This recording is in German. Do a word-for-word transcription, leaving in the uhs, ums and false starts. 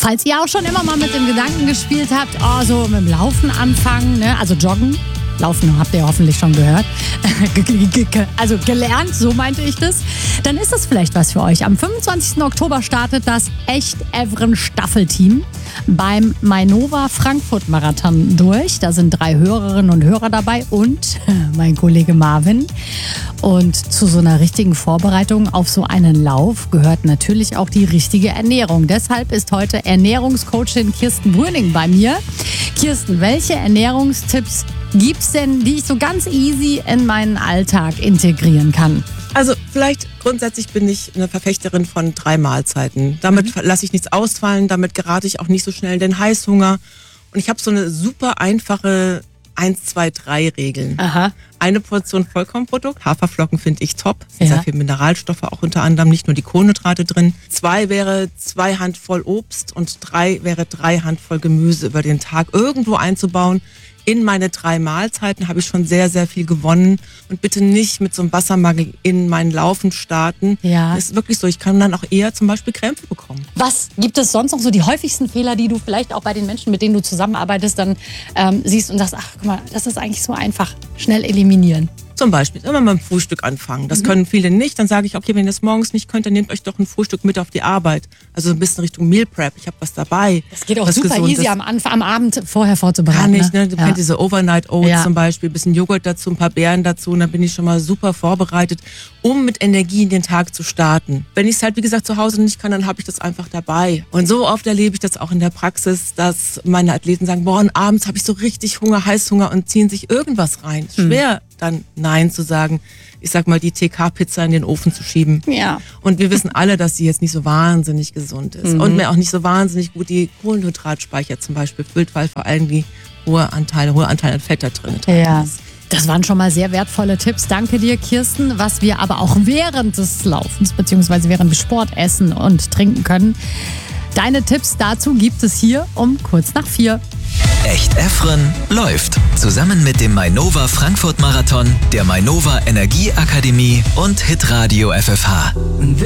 Falls ihr auch schon immer mal mit dem Gedanken gespielt habt, oh, so mit dem Laufen anfangen, ne? Also joggen. Laufen habt ihr hoffentlich schon gehört. Also gelernt, so meinte ich das. Dann ist das vielleicht was für euch. Am fünfundzwanzigsten Oktober startet das Echt-Evren-Staffelteam beim Mainova Frankfurt Marathon durch. Da sind drei Hörerinnen und Hörer dabei und mein Kollege Marvin. Und zu so einer richtigen Vorbereitung auf so einen Lauf gehört natürlich auch die richtige Ernährung. Deshalb ist heute Ernährungscoachin Kirsten Brüning bei mir. Kirsten, welche Ernährungstipps gibt's denn, die ich so ganz easy in meinen Alltag integrieren kann? Also vielleicht grundsätzlich bin ich eine Verfechterin von drei Mahlzeiten. Damit mhm. lasse ich nichts ausfallen, damit gerate ich auch nicht so schnell in den Heißhunger. Und ich habe so eine super einfache eins, zwei, drei Regeln. Aha. Eine Portion Vollkornprodukt, Haferflocken finde ich top. Es sind Ja. sehr viele Mineralstoffe, auch unter anderem nicht nur die Kohlenhydrate drin. Zwei wäre zwei Handvoll Obst und drei wäre drei Handvoll Gemüse über den Tag irgendwo einzubauen. In meine drei Mahlzeiten habe ich schon sehr, sehr viel gewonnen. Und bitte nicht mit so einem Wassermangel in mein Laufen starten. Ja. Das ist wirklich so, ich kann dann auch eher zum Beispiel Krämpfe bekommen. Was gibt es sonst noch so die häufigsten Fehler, die du vielleicht auch bei den Menschen, mit denen du zusammenarbeitest, dann ähm, siehst und sagst, ach guck mal, das ist eigentlich so einfach, schnell eliminieren? Zum Beispiel immer mit dem Frühstück anfangen. Das mhm. können viele nicht. Dann sage ich, okay, wenn ihr das morgens nicht könnt, dann nehmt euch doch ein Frühstück mit auf die Arbeit. Also ein bisschen Richtung Meal Prep. Ich habe was dabei. Das geht auch was super Gesundes. easy am, Anfang, am Abend vorher vorzubereiten. Kann ich, ne? Du Ja. kennst diese Overnight Oats Ja. zum Beispiel, ein bisschen Joghurt dazu, ein paar Beeren dazu und dann bin ich schon mal super vorbereitet, um mit Energie in den Tag zu starten. Wenn ich es halt, wie gesagt, zu Hause nicht kann, dann habe ich das einfach dabei. Und so oft erlebe ich das auch in der Praxis, dass meine Athleten sagen, boah, und abends habe ich so richtig Hunger, Heißhunger und ziehen sich irgendwas rein. Ist schwer, dann Nein zu sagen. Ich sag mal, die T K-Pizza in den Ofen zu schieben. Ja. Und wir wissen alle, dass sie jetzt nicht so wahnsinnig gesund ist. Mhm. Und mir auch nicht so wahnsinnig gut die Kohlenhydratspeicher zum Beispiel füllt, weil vor allem die hohe Anteile, hohe Anteil an Fett da drin Ja. ist. Das waren schon mal sehr wertvolle Tipps. Danke dir, Kirsten. Was wir aber auch während des Laufens bzw. während des Sport essen und trinken können. Deine Tipps dazu gibt es hier um kurz nach vier. Echt-Evren läuft. Zusammen mit dem Mainova Frankfurt Marathon, der Mainova Energieakademie und Hitradio F F H.